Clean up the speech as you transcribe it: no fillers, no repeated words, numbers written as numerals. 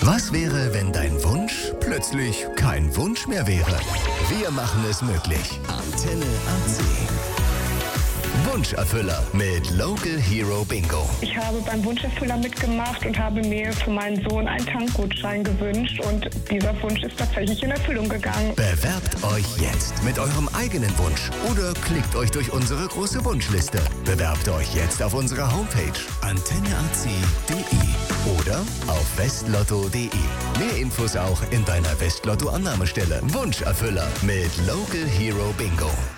Was wäre, wenn dein Wunsch plötzlich kein Wunsch mehr wäre? Wir machen es möglich. Antenne AC. Wunscherfüller mit Local Hero Bingo. Ich habe beim Wunscherfüller mitgemacht und habe mir für meinen Sohn einen Tankgutschein gewünscht und dieser Wunsch ist tatsächlich in Erfüllung gegangen. Bewerbt euch jetzt mit eurem eigenen Wunsch oder klickt euch durch unsere große Wunschliste. Bewerbt euch jetzt auf unserer Homepage antenneac.de oder auf westlotto.de. Mehr Infos auch in deiner Westlotto-Annahmestelle. Wunscherfüller mit Local Hero Bingo.